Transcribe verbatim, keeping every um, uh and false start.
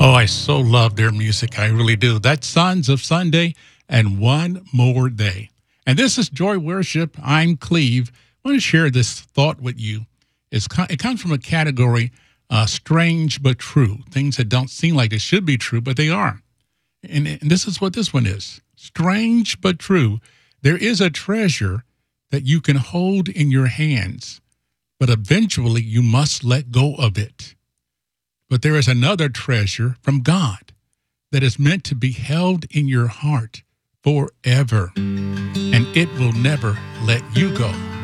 Oh, I so love their music. I really do. That's Sons of Sunday and One More Day. And this is Joy Worship. I'm Cleve. I want to share this thought with you. It's, it comes from a category, uh, strange but true, things that don't seem like they should be true, but they are. And, and this is what this one is. Strange but true. There is a treasure that you can hold in your hands, but eventually you must let go of it. But there is another treasure from God that is meant to be held in your heart forever, and it will never let you go.